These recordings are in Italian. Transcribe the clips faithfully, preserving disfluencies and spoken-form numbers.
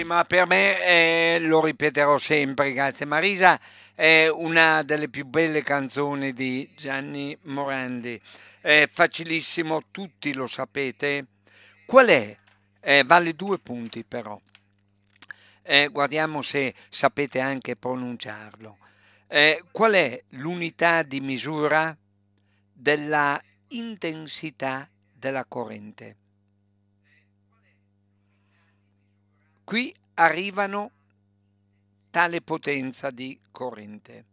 Ma per me, eh, lo ripeterò sempre, grazie Marisa, è una delle più belle canzoni di Gianni Morandi. È facilissimo, tutti lo sapete. Qual è? Eh, vale due punti però. Eh, guardiamo se sapete anche pronunciarlo. Eh, qual è l'unità di misura della intensità della corrente? Qui arrivano tale potenza di corrente.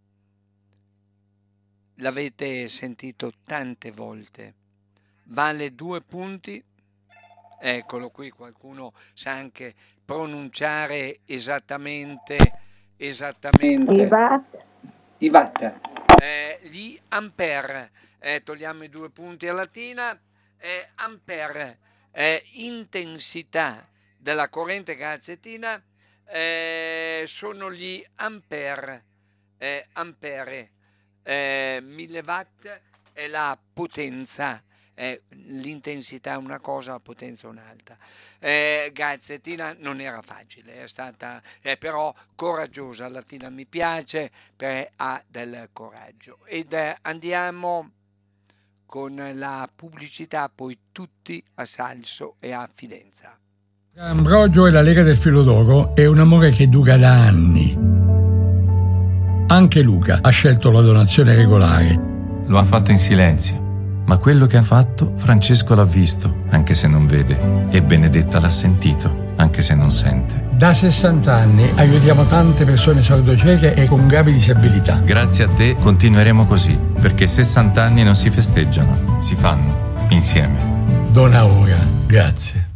L'avete sentito tante volte. Vale due punti. Eccolo qui, qualcuno sa anche pronunciare esattamente, esattamente. I watt. I watt. Eh, gli ampere. Eh, togliamo i due punti a latina. Eh, ampere. Eh, intensità della corrente, grazie Tina, eh, sono gli ampere, eh, ampere, eh, mille watt è la potenza, eh, l'intensità è una cosa, la potenza è un'altra. Eh, grazie Tina, non era facile, è stata eh, però coraggiosa, la Tina mi piace perché ha del coraggio. Ed eh, andiamo con la pubblicità, poi tutti a Salso e a Fidenza. Ambrogio e la Lega del Filo d'Oro è un amore che dura da anni. Anche Luca ha scelto la donazione regolare. Lo ha fatto in silenzio, ma quello che ha fatto Francesco l'ha visto, anche se non vede, e Benedetta l'ha sentito, anche se non sente. Da sessanta anni aiutiamo tante persone sordocieche e con gravi disabilità. Grazie a te continueremo così, perché sessanta anni non si festeggiano, si fanno insieme. Dona ora, grazie.